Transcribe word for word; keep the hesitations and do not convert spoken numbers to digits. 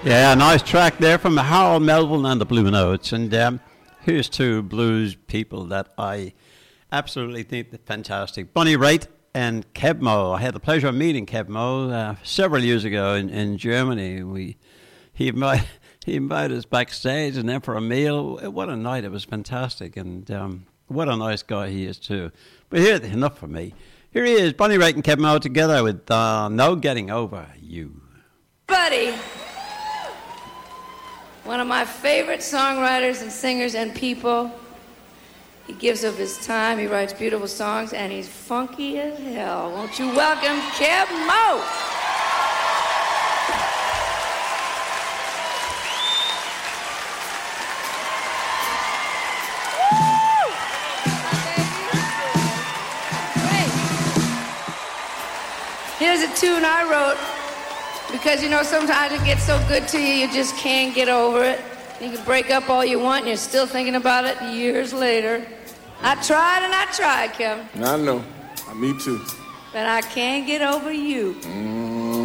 Yeah, nice track there from Harold Melvin and the Blue Notes. And um, here's two blues people that I absolutely think are fantastic. Bonnie Raitt and Keb Mo. I had the pleasure of meeting Keb Mo uh, several years ago in, in Germany. We he invited, he invited us backstage and then for a meal. What a night. It was fantastic. And um, what a nice guy he is too. But here, enough for me. Here he is, Bonnie Raitt and Keb Mo together with uh, No Getting Over You. Buddy, one of my favorite songwriters and singers and people. He gives up his time, he writes beautiful songs, and he's funky as hell. Won't you welcome Keb Mo? Here's a tune I wrote because, you know, sometimes it gets so good to you, you just can't get over it. You can break up all you want and you're still thinking about it years later. I tried and I tried, Kevin. I know. Me too. But I can't get over you. Mm.